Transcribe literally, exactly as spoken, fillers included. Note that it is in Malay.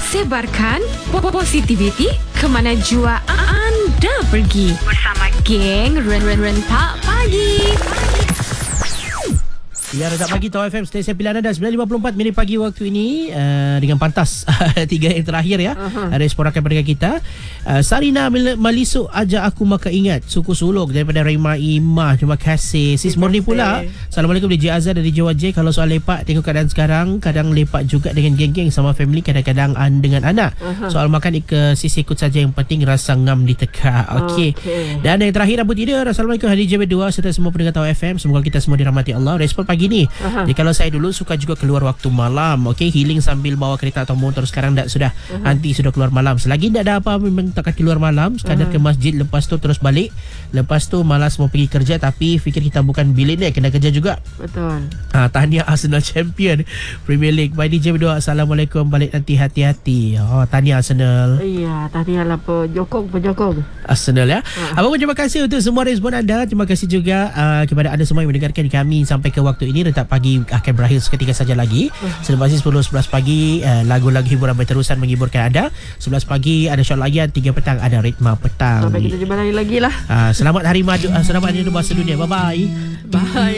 Sebarkan positivity ke mana jua anda pergi bersama geng Rentak Pagi. Ya, Rentak Pagi Tau F M stesen pilihan anda sembilan lima puluh empat minit pagi waktu ini, uh, dengan pantas tiga yang terakhir ya. Uh-huh. Respon rakan pendengar kita. uh, Sarina Malisuk ajak aku maka ingat suku suluk daripada Rema Imah. Terima kasih. Sis Murni pula, Assalamualaikum D J Azhar dari Jawa J. Kalau soal lepak, tengok keadaan sekarang, kadang lepak juga dengan geng-geng sama family, kadang-kadang dengan anak. Uh-huh. Soal makan ke sis ikut saja, yang penting rasa ngam ditekak. Okey. Okay. Dan yang terakhir apa tidak, Assalamualaikum Hadi J B dua serta semua pendengar Tau F M. Semoga kita semua dirahmati Allah. Respon pagi ni, jadi kalau saya dulu suka juga keluar waktu malam, okey, healing sambil bawa kereta atau motor. Sekarang dah sudah uh-huh. nanti sudah keluar malam. Selagi tak ada apa, memang takkan keluar malam, sekadar uh-huh. ke masjid, lepas tu terus balik. Lepas tu malas mau pergi kerja, tapi fikir kita bukan billionaire, kena kerja juga. Betul. Ha, tahniah Arsenal champion Premier League. By D J dua, Assalamualaikum, balik nanti hati-hati. Oh, tahniah Arsenal. Iya, tahniah lah pejokong pejokong Arsenal ya. Ha. Apa pun terima kasih untuk semua respon anda. Terima kasih juga uh, kepada anda semua yang mendengarkan kami sampai ke waktu ini. Rentak Pagi akan berakhir seketika saja lagi. Selepas sepuluh sebelas pagi, uh, lagu-lagu hiburan berterusan menghiburkan anda. sebelas pagi ada Syot Layan, tiga petang ada Ritma Petang. Sampai kita jumpa lagi lagi lah. Uh, selamat hari madu, uh, selamat hari madu bahasa dunia. Bye bye. Bye.